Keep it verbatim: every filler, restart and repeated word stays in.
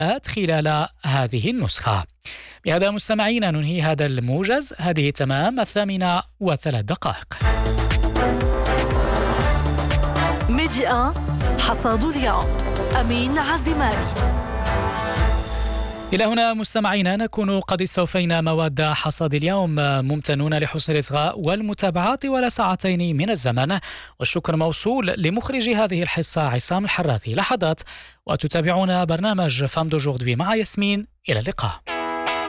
خلال هذه النسخة. بهذا مستمعينا ننهي هذا الموجز. هذه تمام الثامنة وثلاث دقائق. ميديا حصاد اليوم، أمين عزماني. إلى هنا مستمعينا نكون قد استوفينا مواد حصاد اليوم. ممتنون لحسن الإصغاء والمتابعة طوال ساعتين من الزمن، والشكر موصول لمخرج هذه الحصة عصام الحراثي. لحظات وتتابعون برنامج فام دوجوردوي مع ياسمين. إلى اللقاء.